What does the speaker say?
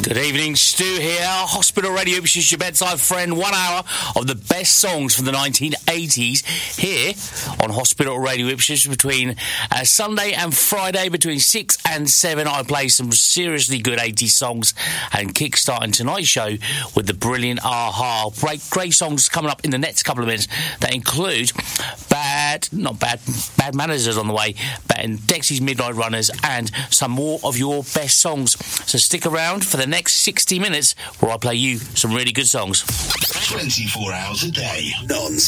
Good evening, Stu here. Hospital Radio, which is your bedside friend. 1 hour of the best songs from the 1980s here on Hospital Radio Ipswich between Sunday and Friday between 6 and 7. I play some seriously good 80s songs and kickstarting tonight's show with the brilliant Aha. Great songs coming up in the next couple of minutes that include Bad Manners is on the way, and Dexy's Midnight Runners, and some more of your best songs. So stick around for the next 60 minutes where I play you some really good songs. 24 hours a day, non